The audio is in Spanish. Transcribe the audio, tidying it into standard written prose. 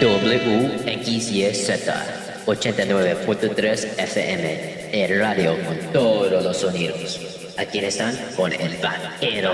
WXYZ 89.3 FM, el radio con todos los sonidos. Aquí están con el vaquero.